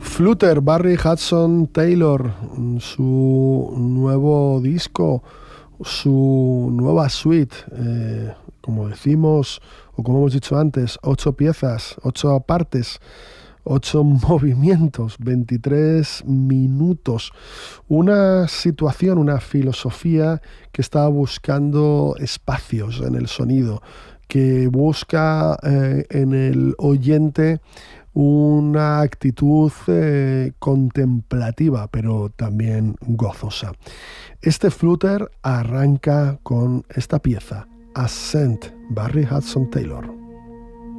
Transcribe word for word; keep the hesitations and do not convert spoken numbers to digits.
Flutter, Barry Hudson Taylor, su nuevo disco, su nueva suite, eh, como decimos, o como hemos dicho antes, ocho piezas, ocho partes, ocho movimientos, veintitrés minutos. Una situación, una filosofía que está buscando espacios en el sonido, que busca eh, en el oyente una actitud eh, contemplativa, pero también gozosa. Este Flutter arranca con esta pieza, Ascent, Barry Hudson Taylor.